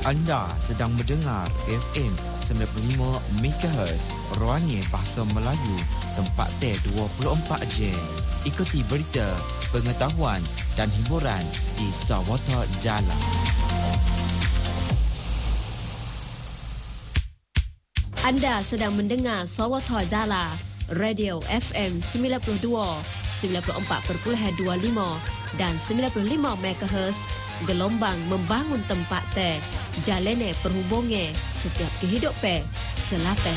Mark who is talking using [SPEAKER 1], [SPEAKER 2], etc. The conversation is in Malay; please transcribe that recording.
[SPEAKER 1] Anda sedang mendengar FM 95 MHz Ruangnya Bahasa Melayu, tempat teh 24 jam. Ikuti berita, pengetahuan dan hiburan di Sawata Jala.
[SPEAKER 2] Anda sedang mendengar Sawata Jala, Radio FM 92, 94.25 dan 95 MHz, gelombang membangun tempat teh, jalane perhubungan setiap kehidupan, selapas